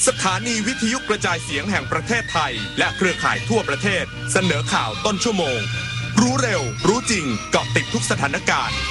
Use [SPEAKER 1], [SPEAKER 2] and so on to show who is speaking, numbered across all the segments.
[SPEAKER 1] สถานีวิทยุกระจายเสียงแห่งประเทศไทยและเครือข่ายทั่วประเทศเสนอข่าวต้นชั่วโมงรู้เร็วรู้จริงเกาะติดทุกสถานการณ์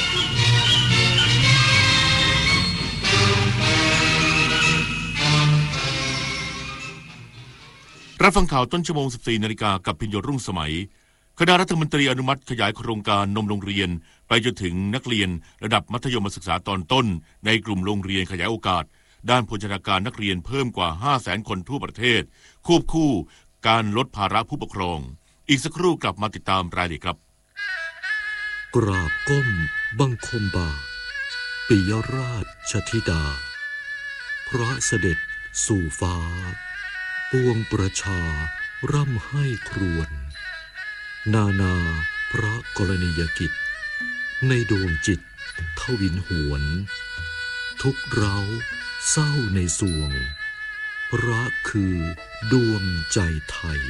[SPEAKER 2] รับฟังข่าวต้นชั่วโมง 14 นาฬิกากับพิญโยรุ่งสมัยคณะรัฐมนตรีอนุมัติขยายโครงการนมโรงเรียนไปจนถึงนักเรียนระดับมัธยมศึกษาตอนต้นในกลุ่มโรงเรียนขยายโอกาสด้านโภชนาการนักเรียนเพิ่มกว่า 500,000 คนทั่วประเทศควบคู่การลดภาระผู้ปกครองอีกสักครู่กลับมาติดตามรายละเอียดครับ
[SPEAKER 3] กราบก้มบังคมบาทปิยราชธิดาพระเสด็จสู่ฟ้าปวงประชาร่ำให้ครวญนาพระกรณียกิจในดวงจิตทวินหวนทุกเร้าเศร้าในสวงพระคือดวงใจไทย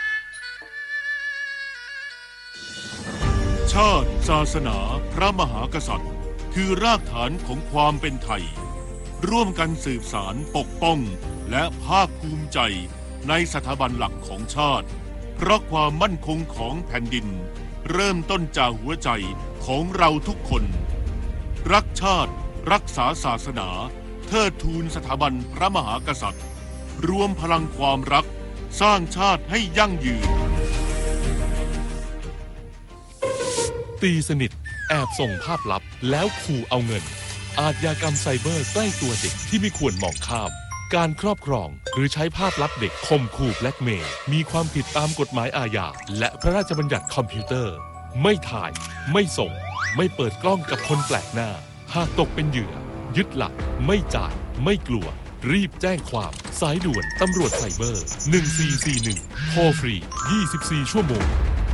[SPEAKER 2] ชาติศาสนาพระมหากษัตริย์คือรากฐานของความเป็นไทยร่วมกันสืบสานปกป้องและภาคภูมิใจในสถาบันหลักของชาติเพราะความมั่นคงของแผ่นดินเริ่มต้นจากหัวใจของเราทุกคนรักชาติรักษาศาสนาเทิดทูนสถาบันพระมหากษัตริย์รวมพลังความรักสร้างชาติให้ยั่งยืน
[SPEAKER 4] ตีสนิทแอบส่งภาพลับแล้วขู่เอาเงินอาชญากรรมไซเบอร์ใกล้ตัวเด็กที่ไม่ควรมองข้ามการครอบครองหรือใช้ภาพลับเด็กข่มขู่แบล็กเมย์มีความผิดตามกฎหมายอาญาและพระราชบัญญัติคอมพิวเตอร์ไม่ถ่ายไม่ส่งไม่เปิดกล้องกับคนแปลกหน้าหากตกเป็นเหยื่อยึดหลักไม่จ่ายไม่กลัวรีบแจ้งความสายด่วนตำรวจไซเบอร์1441โทรฟรี24ชั่วโมง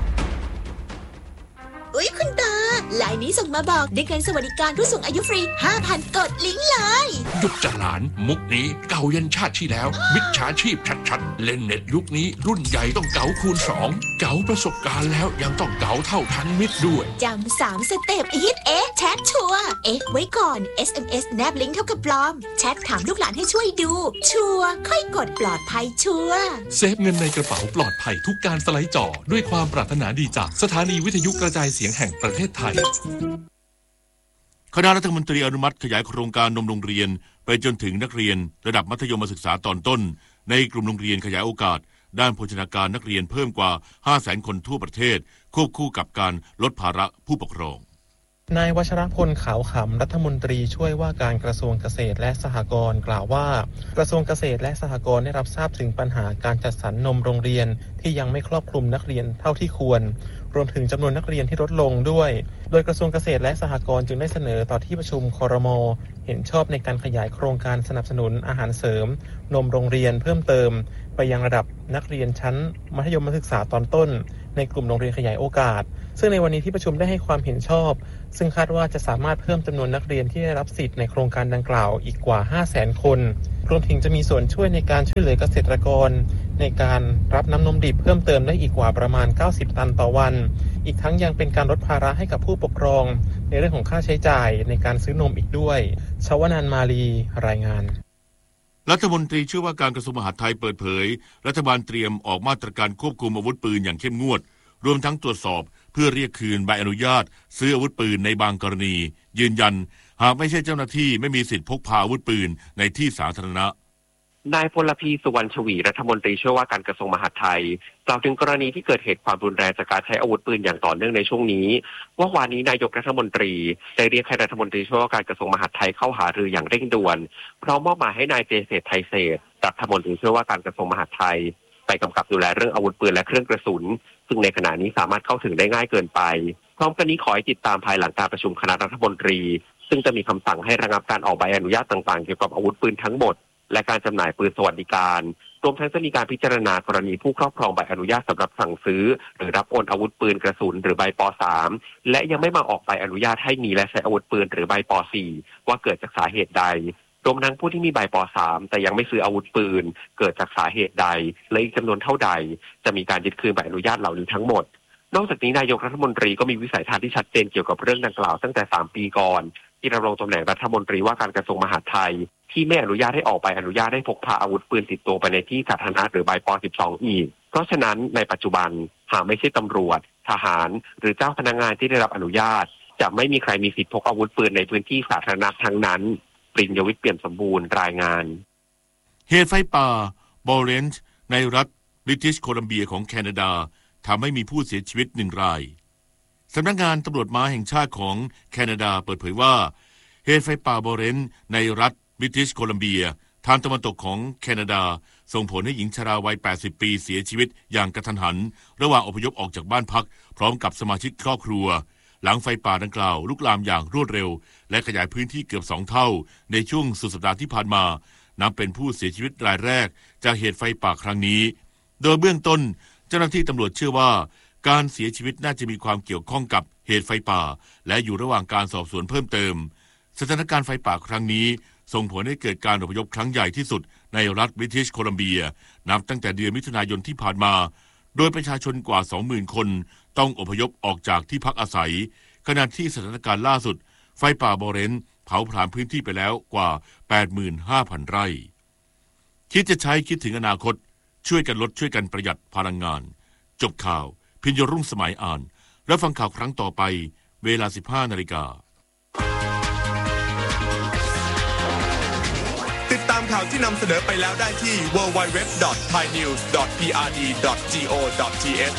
[SPEAKER 5] อุ๊ยคุณตาไลน์นี้ส่งมาบอกได้เงินสวัสดิการผู้สูงอายุฟรี 5,000 กดลิงก์เลย
[SPEAKER 6] ยุคจะหลานมุกนี้เก่ายันชาติที่แล้วมิจฉาชีพชัดๆเล่นเน็ตยุคนี้รุ่นใหญ่ต้องเก๋าคูณ2เก๋าประสบการณ์แล้วยังต้องเก๋าเท่าทันมิตรด้วย
[SPEAKER 5] จำ3 สเต็ปฮิตแชทชัวร์ไว้ก่อน SMS แนบลิงก์เท่ากับปลอมแชทถามลูกหลานให้ช่วยดูชัวร์ค่อยกดปลอดภัยชัวร์
[SPEAKER 4] เซฟเงินในกระเป๋าปลอดภัยทุกการสไลด์จอด้วยความปรารถนาดีจากสถานีวิทยุกระจายเสียงแห่งประเทศไทย
[SPEAKER 2] คณะรัฐมนตรีอนุมัติขยายโครงการนมโรงเรียนไปจนถึงนักเรียนระดับมัธยมศึกษาตอนต้นในกลุ่มโรงเรียนขยายโอกาสด้านโภชนาการนักเรียนเพิ่มกว่า 500,000 คนทั่วประเทศควบคู่กับการลดภาระผู้ปกครอง
[SPEAKER 7] นายวชรพลขาวขำรัฐมนตรีช่วยว่าการกระทรวงเกษตรและสหกรณ์กล่าวว่ากระทรวงเกษตรและสหกรณ์ได้รับทราบถึงปัญหาการจัดสรรนมโรงเรียนที่ยังไม่ครอบคลุมนักเรียนเท่าที่ควรรวมถึงจำนวนนักเรียนที่ลดลงด้วยโดยกระทรวงเกษตรและสหกรณ์จึงได้เสนอต่อที่ประชุมครม.เห็นชอบในการขยายโครงการสนับสนุนอาหารเสริมนมโรงเรียนเพิ่มเติมไปยังระดับนักเรียนชั้นมัธยมศึกษาตอนต้นในกลุ่มโรงเรียนขยายโอกาสซึ่งในวันนี้ที่ประชุมได้ให้ความเห็นชอบซึ่งคาดว่าจะสามารถเพิ่มจำนวนนักเรียนที่ได้รับสิทธิ์ในโครงการดังกล่าวอีกกว่า 500,000 คนรวมถึงจะมีส่วนช่วยในการช่วยเหลือเกษตรกรในการรับน้ำนมดิบเพิ่มเติมได้อีกกว่าประมาณ90ตันต่อวันอีกทั้งยังเป็นการลดภาระให้กับผู้ปกครองในเรื่องของค่าใช้จ่ายในการซื้อนมอีกด้วยชวนันท์มาลีรายงาน
[SPEAKER 2] รัฐมนตรีช่วยว่าการกระทรวงมหาดไทยเปิดเผยรัฐบาลเตรียมออกมาตรการควบคุมอาวุธปืนอย่างเข้มงวดรวมทั้งตรวจสอบเพื่อเรียกคืนใบอนุญาตซื้ออาวุธปืนในบางกรณียืนยันหากไม่ใช่เจ้าหน้าที่ไม่มีสิทธิพกพาอาวุธปืนในที่สาธารณะ
[SPEAKER 8] นายพลพีสุวรรณชวีรัฐมนตรีช่วยว่าการกระทรวงมหาดไทยกล่าวถึงกรณีที่เกิดเหตุความรุนแรงจากการใช้อาวุธปืนอย่างต่อเนื่องในช่วงนี้ว่าวันนี้นายกรัฐมนตรีได้เรียกให้รัฐมนตรีช่วยว่าการกระทรวงมหาดไทยเข้าหารืออย่างเร่งด่วนพร้อมมอบหมายให้นายเจเศรษฐ์ไทยเศรษฐ์รัฐมนตรีช่วยว่าการกระทรวงมหาดไทยไปกำกับดูแลเรื่องอาวุธปืนและเครื่องกระสุนซึ่งในขณะนี้สามารถเข้าถึงได้ง่ายเกินไปพร้อมกันนี้ขอให้ติดตามภายหลังการประชุมคณะรัฐมนตรีซึ่งจะมีคำสั่งให้ระงับการออกใบอนุญาตต่างๆเกี่ยวกับอาวุธปืนทั้งหมดและการจำหน่ายปืนสวัสดิการรวมทั้งจะมีการพิจารณากรณีผู้ครอบครองใบอนุญาตสำหรับสั่งซื้อหรือรับโอนอาวุธปืนกระสุนหรือใบป.3 และยังไม่มาออกใบอนุญาตให้มีและใช้อาวุธปืนหรือใบป.4 ว่าเกิดจากสาเหตุใดรวมทั้งผู้ที่มีใบป.3 แต่ยังไม่ซื้ออาวุธปืนเกิดจากสาเหตุใดและอีกจำนวนเท่าใดจะมีการยึดคืนใบอนุญาตเหล่านี้ทั้งหมดนอกจากนี้นายกรัฐมนตรีก็มีวิสัยทัศน์ที่ชัดเจนเกี่ยวกับเรื่องดังกล่าวตั้งแต่3 ปีก่อนที่ดำรงตำแหน่งรัฐมนตรีว่าการกระทรวงมหาดไทยที่ไม่อนุญาตให้ออกใบอนุญาตให้พกพาอาวุธปืนติดตัวไปในที่สาธารณะหรือใบป.12 อีกเพราะฉะนั้นในปัจจุบันหากไม่ใช่ตำรวจทหารหรือเจ้าพนักงานที่ได้รับอนุญาตจะไม่มีใครมีสิทธิพกอาวุธปืนในพื้นที่สาธารณะทั้งนั้นปริญญวิทย์เปี่ยมสมบูรณ์รายงาน
[SPEAKER 2] เหตุไฟป่าบอเรนจ์ในรัฐบริติชโคลัมเบียของแคนาดาทำให้มีผู้เสียชีวิต1 รายสำนักงานตำรวจม้าแห่งชาติของแคนาดาเปิดเผยว่าเหตุไฟป่าบอเรนจ์ในรัฐบริติชโคลัมเบียทางตะวันตกของแคนาดาส่งผลให้หญิงชราวัย80 ปีเสียชีวิตอย่างกระทันหันระหว่างอพยพออกจากบ้านพักพร้อมกับสมาชิกครอบครัวหลังไฟป่าดังกล่าวลุกลามอย่างรวดเร็วและขยายพื้นที่เกือบ2 เท่าในช่วงสุดสัปดาห์ที่ผ่านมานับเป็นผู้เสียชีวิตรายแรกจากเหตุไฟป่าครั้งนี้โดยเบื้องต้นเจ้าหน้าที่ตำรวจเชื่อว่าการเสียชีวิตน่าจะมีความเกี่ยวข้องกับเหตุไฟป่าและอยู่ระหว่างการสอบสวนเพิ่มเติมสถานการณ์ไฟป่าครั้งนี้ส่งผลให้เกิดการอพยพครั้งใหญ่ที่สุดในรัฐบริติชโคลัมเบียนับตั้งแต่เดือนมิถุนายนที่ผ่านมาโดยประชาชนกว่า 20,000 คนต้องอพยพออกจากที่พักอาศัยขณะที่สถานการณ์ล่าสุดไฟป่าบอเรนจ์เผาผลาญพื้นที่ไปแล้วกว่า 85,000 ไร่คิดจะใช้คิดถึงอนาคตช่วยกันลดช่วยกันประหยัดพลังงานจบข่าวพิญญรุ่งสมัยอ่านและฟังข่าวครั้งต่อไปเวลา 15 นาฬิกา
[SPEAKER 1] ติดตามข่าวที่นำเสนอไปแล้วได้ที่ www.thainews.prd.go.th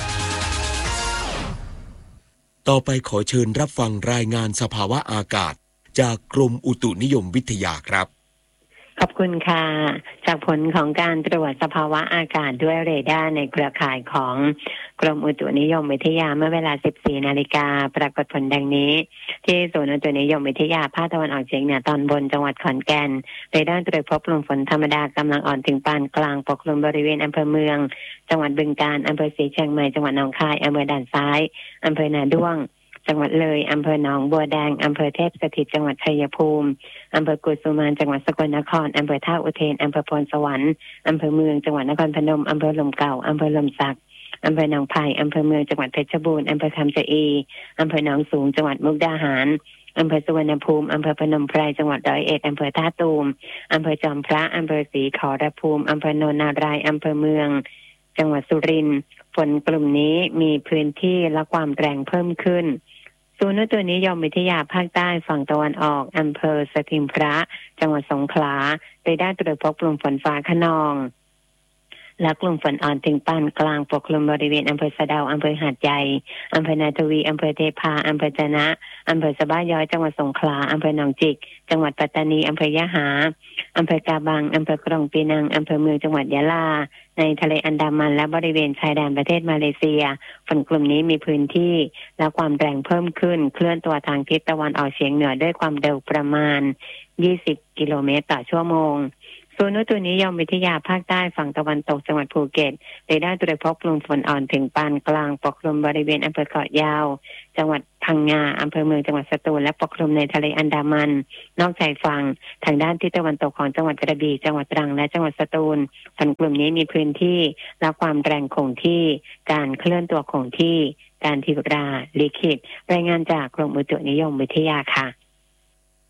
[SPEAKER 9] ต่อไปขอเชิญรับฟังรายงานสภาวะอากาศจากกรมอุตุนิยมวิทยาครับ
[SPEAKER 10] ขอบคุณค่ะจากผลของการตรวจสภาวะอากาศด้วยเรดาร์ในเครือข่ายของกรมอุตุนิยมวิทยาเมื่อเวลา 14 นาฬิกาปรากฏผลดังนี้ที่ศูนย์อุตุนิยมวิทยาภาคตะวันออกเฉียงเหนือตอนบนจังหวัดขอนแก่นเรดาร์ตรวจพบลมฝนธรรมดากำลังอ่อนถึงปานกลางปกคลุมบริเวณอำเภอเมืองจังหวัดบึงกาฬอำเภอศรีเชียงใหม่จังหวัดหนองคายอำเภอด่านซ้ายอำเภอนาด้วงจังหวัดเลยอำเภอหนองบัวแดงอำเภอเทพสถิตจังหวัดชัยภูมิอำเภอกุสุมานจังหวัดสกลนครอำเภอท่าอุเทนอำเภอพรสวรรค์อำเภอเมืองจังหวัดนครพนมอำเภอลมเก่าอำเภอลมสักอำเภอหนองไผ่อำเภอเมืองจังหวัดเพชรบูรณ์อำเภอคำชะอีอำเภอหนองสูงจังหวัดมุกดาหารอำเภอสุวรรณภูมิอำเภอพนมไพรจังหวัดร้อยเอ็ดอำเภอท่าตูมอำเภอจอมพระอำเภอศรีขอรภูมิอำเภอโนนนารายอำเภอเมืองจังหวัดสุรินทร์ฝนกลุ่มนี้มีพื้นที่และความแรงเพิ่มขึ้นศูนย์อุตุนิยมวิทยาภาคใต้ฝั่งตะวันออกอำเภอสถิมพระจังหวัดสงขลาเรดาร์ตรวจพบกลุ่มฝนฟ้าคะนองและกลุ่มฝนอ่อนถึงปานกลางปกคลุมบริเวณอำเภอสะเดาอำเภอหาดใหญ่อำเภอนาทวีอำเภอเทพาอำเภอจะนะอำเภอสะบ้าย้อยจังหวัดสงขลาอำเภอหนองจิกจังหวัดปัตตานีอำเภอยะหาอำเภอกาบังอำเภอกรองปีนังอำเภอเมืองจังหวัดยะลาในทะเลอันดามันและบริเวณชายแดนประเทศมาเลเซียฝนกลุ่มนี้มีพื้นที่และความแรงเพิ่มขึ้นเคลื่อนตัวทางทิศตะวันออกเฉียงเหนือด้วยความเร็วประมาณ20 กิโลเมตรต่อชั่วโมงศูนย์อุตุนิยมวิทยาภาคใต้ฝั่งตะวันตกจังหวัดภูเก็ตเรดาร์ตรวจพบกลุ่มฝนอ่อนถึงปานกลางปกคลุมบริเวณอำเภอเกาะยาวจังหวัดพังงาอำเภอเมืองจังหวัดสตูลและปกคลุมในทะเลอันดามันนอกชายฝั่งทางด้านทิศตะวันตกของจังหวัดกระบี่จังหวัดตรังและจังหวัดสตูลฝนกลุ่มนี้มีพื้นที่และความแรงคงที่การเคลื่อนตัวคงที่การทิวราลิขิตรายงานจากกรมอุตุนิยมวิทยาค่ะ